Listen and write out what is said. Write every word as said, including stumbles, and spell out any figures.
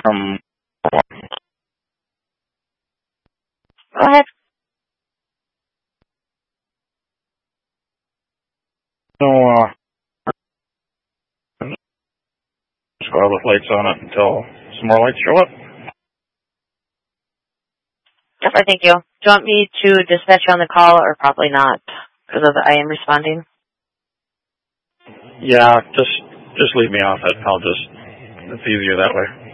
Um, Go ahead. no, uh, just go out with lights on it until some more lights show up. Definitely, thank you. Do you want me to dispatch you on the call or probably not because of the I am responding? Yeah, just just leave me off it. I'll just, it's easier that way.